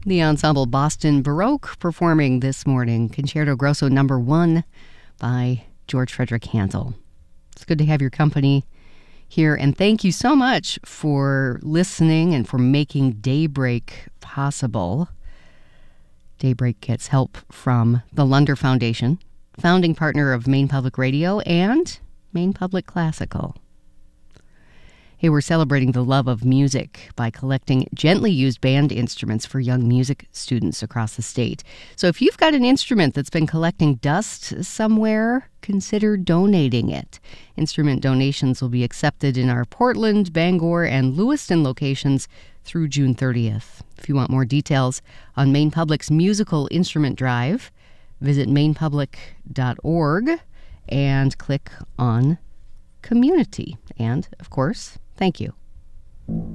The ensemble Boston Baroque performing this morning Concerto Grosso No. 1 by George Frederick Handel. It's good to have your company here, and thank you so much for listening and for making Daybreak possible. Daybreak gets help from the Lunder Foundation, founding partner of Maine Public Radio and Maine Public Classical. Hey, we're celebrating the love of music by collecting gently used band instruments for young music students across the state. So if you've got an instrument that's been collecting dust somewhere, consider donating it. Instrument donations will be accepted in our Portland, Bangor, and Lewiston locations through June 30th. If you want more details on Maine Public's musical instrument drive, visit mainepublic.org and click on Community. And, of course, thank you.